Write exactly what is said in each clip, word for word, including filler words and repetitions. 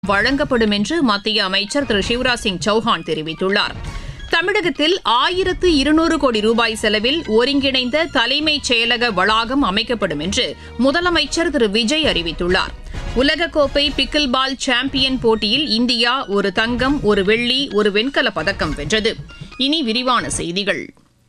வழங்கப்படும் என்று மத்திய அமைச்சர் திரு சிவராஜ் சிங் சௌஹான் தெரிவித்துள்ளார். தமிழகத்தில் ஆயிரத்து இருநூறு கோடி ரூபாய் செலவில் ஒருங்கிணைந்த தலைமைச் செயலக வளாகம் அமைக்கப்படும் என்று முதலமைச்சர் திரு விஜய் அறிவித்துள்ளார். உலகக்கோப்பை பிக்கில் பால் சாம்பியன் போட்டியில் இந்தியா ஒரு தங்கம், ஒரு வெள்ளி, ஒரு வெண்கலப் பதக்கம் வென்றது. இனி விரிவான செய்திகள்.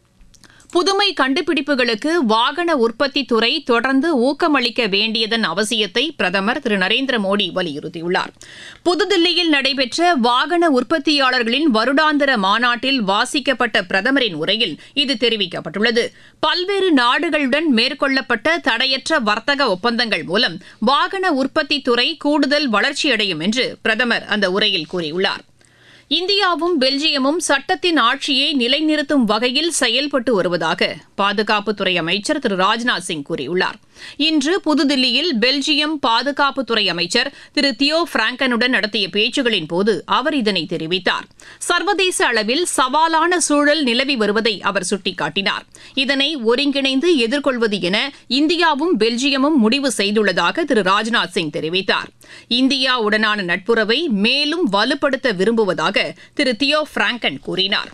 புதுமை கண்டுபிடிப்புகளுக்கு வாகன உற்பத்தித் துறை தொடர்ந்து ஊக்கமளிக்க வேண்டியதன் அவசியத்தை பிரதமர் திரு நரேந்திர மோடி வலியுறுத்தியுள்ளார். புதுதில்லியில் நடைபெற்ற வாகன உற்பத்தியாளர்களின் வருடாந்திர மாநாட்டில் வாசிக்கப்பட்ட பிரதமரின் உரையில் இது தெரிவிக்கப்பட்டுள்ளது. பல்வேறு நாடுகளுடன் மேற்கொள்ளப்பட்ட தடையற்ற வர்த்தக ஒப்பந்தங்கள் மூலம் வாகன உற்பத்தித் துறை கூடுதல் வளர்ச்சியடையும் என்று பிரதமர் அந்த உரையில் கூறியுள்ளார். இந்தியாவும் பெல்ஜியமும் சட்டத்தின் ஆட்சியை நிலைநிறுத்தும் வகையில் செயல்பட்டு வருவதாக பாதுகாப்புத்துறை அமைச்சர் திரு ராஜ்நாத் சிங் கூறியுள்ளார். இன்று புதுதில்லியில் பெல்ஜியம் பாதுகாப்புத்துறை அமைச்சர் திரு தியோ பிராங்கனுடன் நடத்திய பேச்சுகளின் போது அவர் இதனை தெரிவித்தார். சர்வதேச அளவில் சவாலான சூழல் நிலவி வருவதை அவர் சுட்டிக்காட்டினார். இதனை ஒருங்கிணைந்து எதிர்கொள்வது என இந்தியாவும் பெல்ஜியமும் முடிவு செய்துள்ளதாக திரு ராஜ்நாத் சிங் தெரிவித்தார். இந்தியாவுடனான நட்புறவை மேலும் வலுப்படுத்த விரும்புவதாக திரு தியோ பிராங்கன் கூறினார்.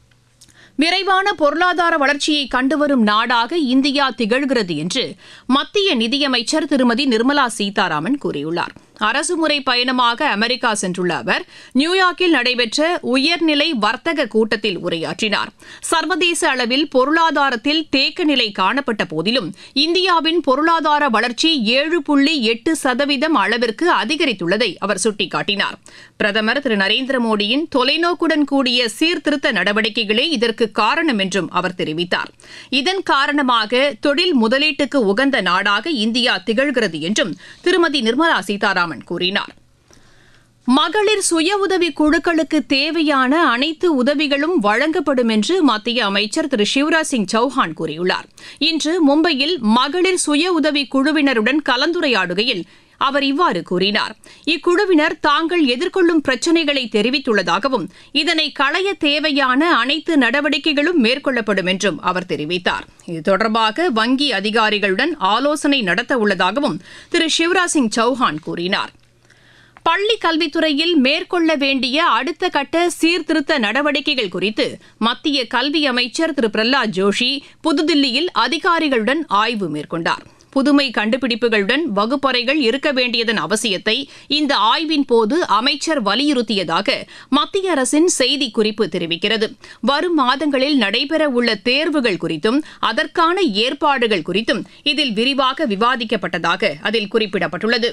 விரைவான பொருளாதார வளர்ச்சியை கண்டுவரும் நாடாக இந்தியா திகழ்கிறது என்று மத்திய நிதியமைச்சர் திருமதி நிர்மலா சீதாராமன் கூறியுள்ளார். அரசுமுறை பயணமாக அமெரிக்கா சென்றுள்ள அவர் நியூயார்க்கில் நடைபெற்ற உயர்நிலை வர்த்தக கூட்டத்தில் உரையாற்றினார். சர்வதேச அளவில் பொருளாதாரத்தில் தேக்க நிலை காணப்பட்ட போதிலும் இந்தியாவின் பொருளாதார வளர்ச்சி ஏழு புள்ளி எட்டு சதவீதம் அளவிற்கு அதிகரித்துள்ளதை அவர் சுட்டிக்காட்டினார். பிரதமர் திரு நரேந்திர மோடியின் தொலைநோக்குடன் கூடிய சீர்திருத்த நடவடிக்கைகளே இதற்கு காரணம் என்றும் அவர் தெரிவித்தார். இதன் காரணமாக தொழில் முதலீட்டுக்கு உகந்த நாடாக இந்தியா திகழ்கிறது என்றும் திருமதி நிர்மலா சீதாராமன் கூறினார். மகளிர் சுய உதவி குழுக்களுக்கு தேவையான அனைத்து உதவிகளும் வழங்கப்படும் என்று மத்திய அமைச்சர் திரு சிவராஜ் சிங் சௌஹான் கூறியுள்ளார். இன்று மும்பையில் மகளிர் சுய உதவி குழுவினருடன் கலந்துரையாடுகையில் அவர் இவ்வாறு கூறினார். இக்குழுவினர் தாங்கள் எதிர்கொள்ளும் பிரச்சினைகளை தெரிவித்துள்ளதாகவும் இதனை களைய தேவையான அனைத்து நடவடிக்கைகளும் மேற்கொள்ளப்படும் என்றும் அவர் தெரிவித்தார். இது தொடர்பாக வங்கி அதிகாரிகளுடன் ஆலோசனை நடத்த உள்ளதாகவும் திரு சிவராஜ் சிங் சௌஹான் கூறினார். பள்ளி கல்வித்துறையில் மேற்கொள்ள வேண்டிய அடுத்த கட்ட சீர்திருத்த நடவடிக்கைகள் குறித்து மத்திய கல்வி அமைச்சர் திரு பிரஹ்லாத் ஜோஷி புதுதில்லியில் அதிகாரிகளுடன் ஆய்வு மேற்கொண்டார். புதுமை கண்டுபிடிப்புகளுடன் வகுப்பறைகள் இருக்க வேண்டியதன் அவசியத்தை இந்த ஆய்வின் போது அமைச்சர் வலியுறுத்தியதாக மத்திய அரசின் செய்திக்குறிப்பு தெரிவிக்கிறது. வரும் மாதங்களில் நடைபெறவுள்ள தேர்வுகள் குறித்தும் அதற்கான ஏற்பாடுகள் குறித்தும் இதில் விரிவாக விவாதிக்கப்பட்டதாக அதில் குறிப்பிடப்பட்டுள்ளது.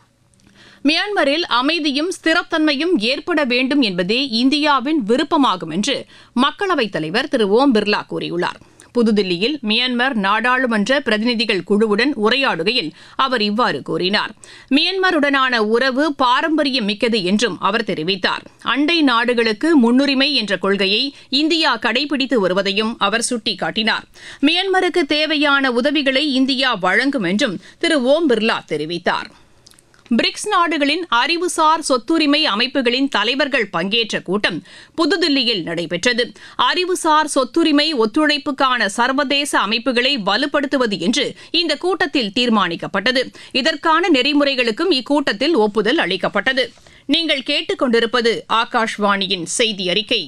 மியான்மரில் அமைதியும் ஸ்திரத்தன்மையும் ஏற்பட வேண்டும் என்பதே இந்தியாவின் விருப்பமாகும் என்று மக்களவைத் தலைவர் திரு ஓம் பிர்லா கூறியுள்ளார். புதுதில்லியில் மியான்மர் நாடாளுமன்ற பிரதிநிதிகள் குழுவுடன் உரையாடுகையில் அவர் இவ்வாறு கூறினார். மியான்மருடனான உறவு பாரம்பரியம் மிக்கது என்றும் அவர் தெரிவித்தார். அண்டை நாடுகளுக்கு முன்னுரிமை என்ற கொள்கையை இந்தியா கடைபிடித்து வருவதையும் அவர் சுட்டிக்காட்டினார். மியான்மருக்கு தேவையான உதவிகளை இந்தியா வழங்கும் என்றும் திரு ஓம் பிர்லா தெரிவித்தார். பிரிக்ஸ் நாடுகளின் அறிவுசார் சொத்துரிமை அமைப்புகளின் தலைவர்கள் பங்கேற்ற கூட்டம் புதுதில்லியில் நடைபெற்றது. அறிவுசார் சொத்துரிமை ஒத்துழைப்புக்கான சர்வதேச அமைப்புகளை வலுப்படுத்துவது என்று இந்த கூட்டத்தில் தீர்மானிக்கப்பட்டது. இதற்கான நெறிமுறைகளுக்கும் இக்கூட்டத்தில் ஒப்புதல் அளிக்கப்பட்டது. நீங்கள் கேட்டுக்கொண்டிருப்பது ஆகாஷ்வாணியின் செய்தி அறிக்கை.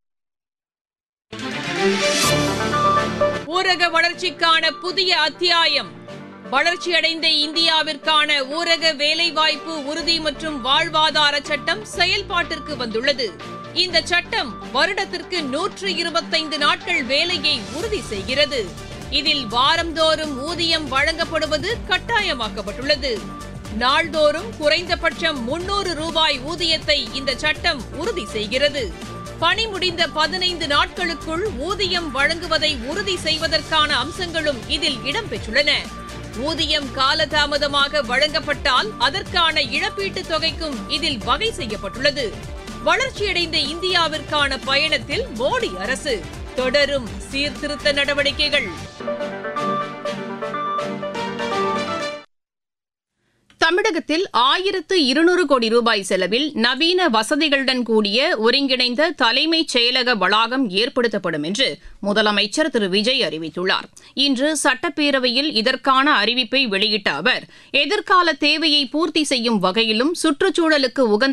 ஊரக வளர்ச்சிக்கான புதிய அத்தியாயம். வளர்ச்சியடைந்த இந்தியாவிற்கான ஊரக வேலைவாய்ப்பு உறுதி மற்றும் வாழ்வாதார சட்டம் செயல்பாட்டிற்கு வந்துள்ளது. இந்த சட்டம் வருடத்திற்கு நூற்று இருபத்தைந்து நாட்கள் வேலையை உறுதி செய்கிறது. இதில் வாரந்தோறும் ஊதியம் வழங்கப்படுவது கட்டாயமாக்கப்பட்டுள்ளது. நாள்தோறும் குறைந்தபட்சம் முன்னூறு ரூபாய் ஊதியத்தை இந்த சட்டம் உறுதி செய்கிறது. பணி முடிந்த பதினைந்து நாட்களுக்குள் ஊதியம் வழங்குவதை உறுதி செய்வதற்கான அம்சங்களும் இதில் இடம்பெற்றுள்ளன. ஊதியம் காலதாமதமாக வழங்கப்பட்டால் அதற்கான இழப்பீட்டுத் தொகைக்கும் இதில் வகை செய்யப்பட்டுள்ளது. வளர்ச்சியடைந்த இந்தியாவிற்கான பயணத்தில் மோடி அரசு தொடரும் சீர்திருத்த நடவடிக்கைகள். தமிழகத்தில் ஆயிரத்து இருநூறு கோடி ரூபாய் செலவில் நவீன வசதிகளுடன் கூடிய ஒருங்கிணைந்த தலைமைச் செயலக வளாகம் ஏற்படுத்தப்படும் என்று முதலமைச்சர் திரு விஜய் அறிவித்துள்ளார். இன்று சட்டப்பேரவையில் இதற்கான அறிவிப்பை வெளியிட்ட அவர் எதிர்கால தேவையை பூர்த்தி செய்யும் வகையிலும் சுற்றுச்சூழலுக்கு உகந்த